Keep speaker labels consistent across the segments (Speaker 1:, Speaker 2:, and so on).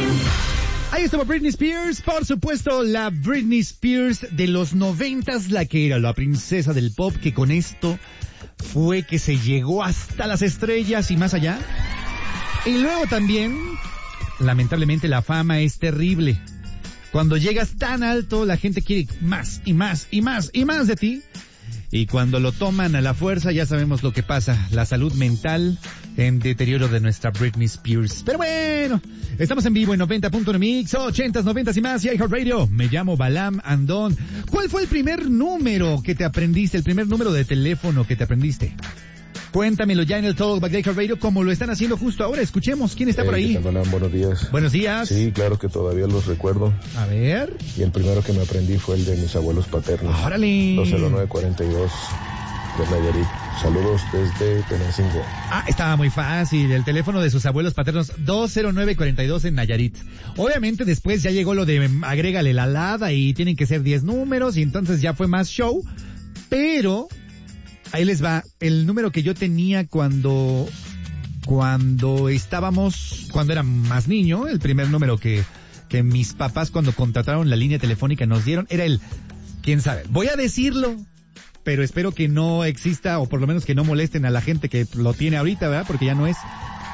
Speaker 1: Ahí estaba Britney Spears, por supuesto, la Britney Spears de los 90s, la que era la princesa del pop, que con esto fue que se llegó hasta las estrellas y más allá. Y luego también, lamentablemente, la fama es terrible. Cuando llegas tan alto, la gente quiere más y más y más y más de ti. Y cuando lo toman a la fuerza, ya sabemos lo que pasa. La salud mental en deterioro de nuestra Britney Spears. Pero bueno, estamos en vivo en 90.1 Mix, 80s, 90s y más, y iHeartRadio. Me llamo Balam Andón. ¿Cuál fue el primer número que te aprendiste? El primer número de teléfono que te aprendiste. Cuéntamelo ya en el Talkback de iHeartRadio, como lo están haciendo justo ahora. Escuchemos, ¿quién está por ahí?
Speaker 2: Buenos días.
Speaker 1: Buenos días.
Speaker 2: Sí, claro que todavía los recuerdo.
Speaker 1: A ver.
Speaker 2: Y el primero que me aprendí fue el de mis abuelos paternos.
Speaker 1: ¡Órale!
Speaker 2: 20942 de Nayarit. Saludos desde Tenancingo.
Speaker 1: Estaba muy fácil. El teléfono de sus abuelos paternos, 20942 en Nayarit. Obviamente después ya llegó lo de agrégale la alada y tienen que ser 10 números y entonces ya fue más show. Pero ahí les va. El número que yo tenía cuando era más niño, el primer número que mis papás cuando contrataron la línea telefónica nos dieron, era quién sabe, voy a decirlo, pero espero que no exista, o por lo menos que no molesten a la gente que lo tiene ahorita, ¿verdad? Porque ya no es.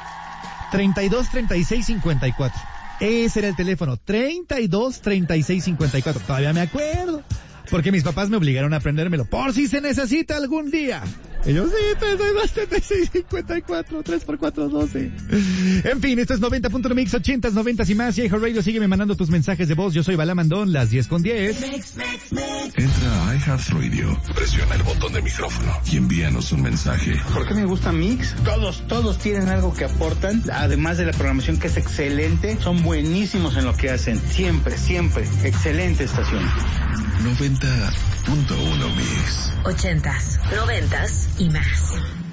Speaker 1: 323654. Ese era el teléfono, 323654. Todavía me acuerdo, porque mis papás me obligaron a aprendérmelo, por si se necesita algún día. Y yo, sí, 323654, 3x4, 12. En fin, esto es 90.1 Mix, 80s, 90s y más. Y iHeartRadio, sígueme mandando tus mensajes de voz. Yo soy Balam Andón, las 10:10.
Speaker 3: Entra a iHeartRadio, presiona el botón de micrófono y envíanos un mensaje.
Speaker 4: ¿Por qué me gusta Mix? Todos tienen algo que aportan, además de la programación que es excelente. Son buenísimos en lo que hacen, siempre, excelente estación.
Speaker 3: 90.1 Mix.
Speaker 5: 80s, 90s y más.